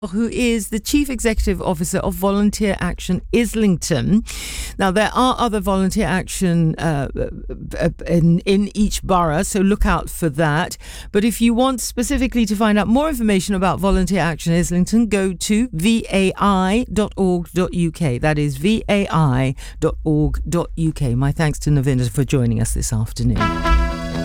who is the Chief Executive Officer of Volunteer Action Islington. Now, there are other volunteer action in each borough, so look out for that. But if you want specifically to find out more information about Volunteer Action Islington, go to vai.org.uk. That is vai.org.uk. My thanks to Navinda for joining us this afternoon.